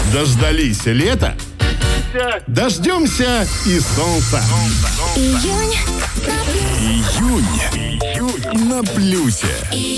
Дождались лета? Дождемся и солнца. Июнь на плюсе. Июнь на плюсе.